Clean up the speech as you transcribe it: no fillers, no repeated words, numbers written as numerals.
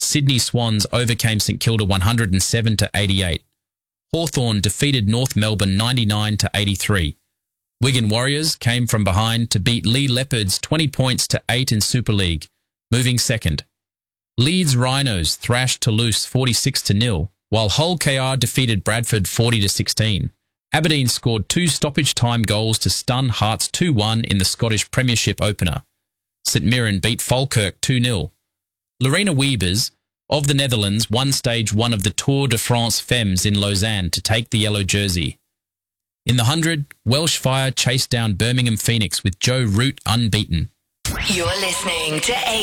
Sydney Swans overcame St Kilda 107-88. Hawthorn defeated North Melbourne 99-83. Wigan Warriors came from behind to beat Lee Leopards 20 points to 8 in Super League, moving second. Leeds Rhinos thrashed Toulouse 46-0, while Hull KR defeated Bradford 40-16. Aberdeen scored 2 stoppage-time goals to stun Hearts 2-1 in the Scottish Premiership opener. St Mirren beat Falkirk 2-0. Lorena Wiebes of the Netherlands won Stage 1 of the Tour de France Femmes in Lausanne to take the yellow jersey. In the 100, Welsh Fire chased down Birmingham Phoenix with Joe Root unbeaten. You're listening to